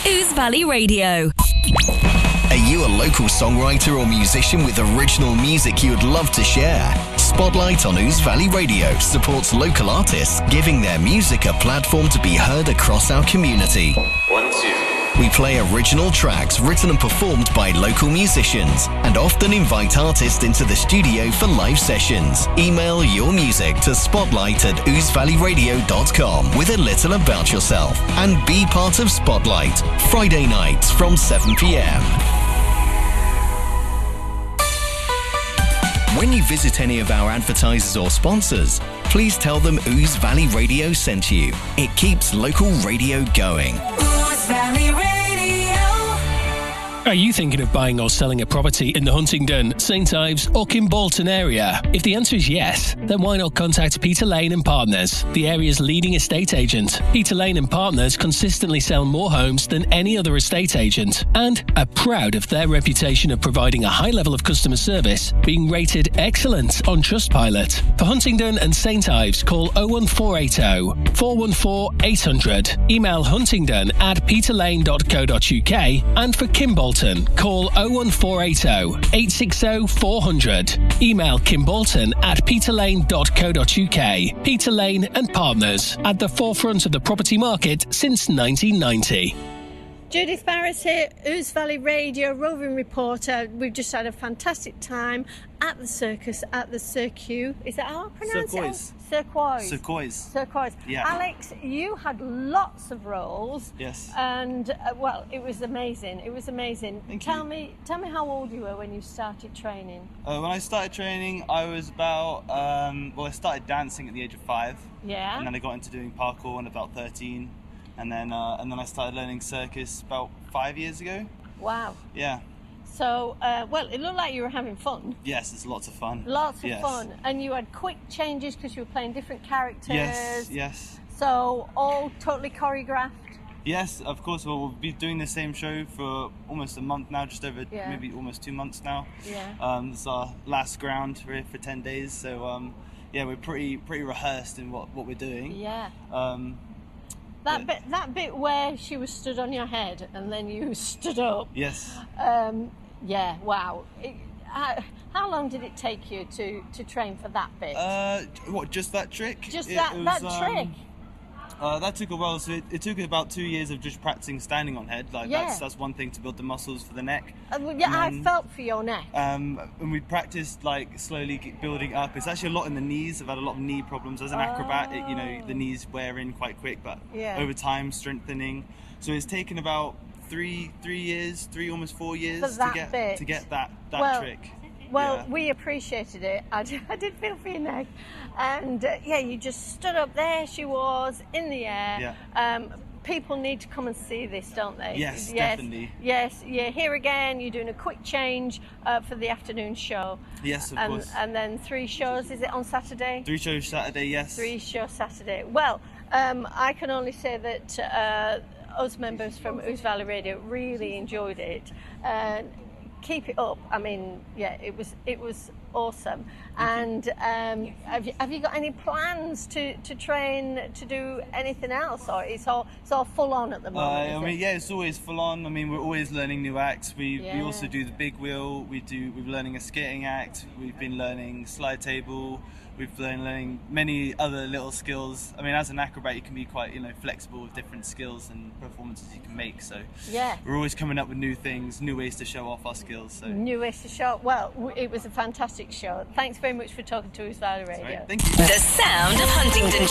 Ouse Valley Radio. Are you a local songwriter or musician with original music you would love to share? Spotlight on Ouse Valley Radio supports local artists, giving their music a platform to be heard across our community. 1, 2. We play original tracks written and performed by local musicians and often invite artists into the studio for live sessions. Email your music to spotlight@ousevalleyradio.com with a little about yourself and be part of Spotlight, Friday nights from 7 p.m. When you visit any of our advertisers or sponsors, please tell them Ouse Valley Radio sent you. It keeps local radio going. Ouse Valley Radio. Are you thinking of buying or selling a property in the Huntingdon, St Ives or Kimbolton area? If the answer is yes, then why not contact Peter Lane and Partners, the area's leading estate agent. Peter Lane and Partners consistently sell more homes than any other estate agent and are proud of their reputation of providing a high level of customer service, being rated excellent on Trustpilot. For Huntingdon and St Ives, call 01480 414 800. Email huntingdon@peterlane.co.uk, and for Kimbolton, call 01480 860 400. Email kimbolton@peterlane.co.uk. Peter Lane and Partners, at the forefront of the property market since 1990. Judith Barris here, Ouse Valley Radio, roving reporter. We've just had a fantastic time at the circus, at the Cirque. Is that how I pronounce it? Turquoise. Yeah. Alex, you had lots of roles. Yes. And well, it was amazing. Tell me how old you were when you started training. When I started training, I was about. I started dancing at the age of 5. Yeah. And then I got into doing parkour when about 13, and then I started learning circus about 5 years ago. Wow. Yeah. So, it looked like you were having fun. Yes, it's lots of fun. Lots of fun. And you had quick changes because you were playing different characters. Yes. So, all totally choreographed? Yes, of course. Well, we'll be doing the same show for almost a month now, just over maybe almost 2 months now. Yeah. This is our last ground for 10 days. So, we're pretty rehearsed in what we're doing. Yeah. That bit where she was stood on your head and then you stood up. Yes. Yeah, wow. How long did it take you to train for that bit? Just that trick? Just that trick? That took a while. So it took about 2 years of just practicing standing on head. That's one thing to build the muscles for the neck. I felt for your neck. And we practiced slowly building up. It's actually a lot in the knees. I've had a lot of knee problems as an acrobat. The knees wear in quite quick, but over time strengthening. So it's taken about three years, almost 4 years to get that trick. Well, we appreciated it. I did feel for your neck. And you just stood up there. She was in the air. Yeah. People need to come and see this, don't they? Yes, definitely. Yes, you're here again. You're doing a quick change for the afternoon show. Yes, of course. And then 3 shows. Is it on Saturday? 3 shows Saturday, yes. 3 shows Saturday. Well, I can only say that us members from Ouse Valley Radio really enjoyed it. Keep it up. I mean, it was awesome. And have you got any plans to train to do anything else, or it's all full on at the moment? It's always full on. I mean, we're always learning new acts. We also do the big wheel. We're learning a skating act. We've been learning slide table. We've been learning many other little skills. I mean, as an acrobat, you can be quite, flexible with different skills and performances you can make. So we're always coming up with new things, new ways to show off our skills. So new ways to show. Well, it was a fantastic show. Thanks very much for talking to Ouse Valley Radio. Right, thank you. The sound of Huntingdonshire.